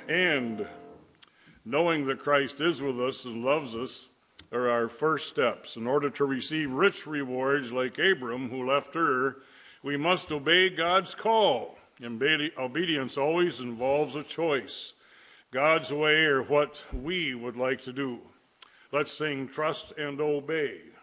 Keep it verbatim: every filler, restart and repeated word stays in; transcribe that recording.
And knowing that Christ is with us and loves us are our first steps. In order to receive rich rewards like Abram, who left Ur, we must obey God's call. And obedience always involves a choice. God's way or what we would like to do. Let's sing Trust and Obey.